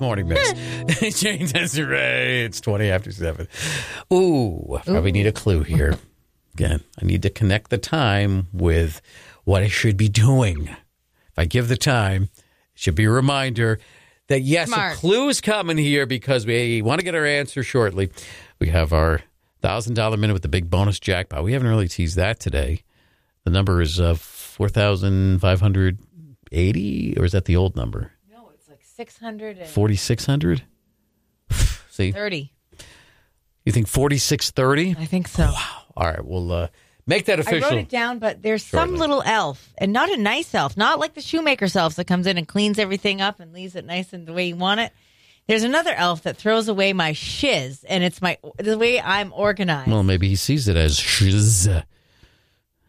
Morning Mix. Jane Desiree. It's 20 after 7. Ooh, I probably need a clue here. Again, I need to connect the time with what I should be doing. If I give the time, it should be a reminder that, yes, Smart. a clue is coming here because we want to get our answer shortly. We have our $1,000 minute with the big bonus jackpot. We haven't really teased that today. The number is 4,580, or is that the old number? No, it's like 630. 4,600? See? You think 4,630? I think so. Wow. All right, we'll make that official. I wrote it down, but there's shortly. some little elf, and not a nice elf, not like the shoemaker's elf that comes in and cleans everything up and leaves it nice and the way you want it. There's another elf that throws away my shiz, and it's the way I'm organized. Well, maybe he sees it as shiz.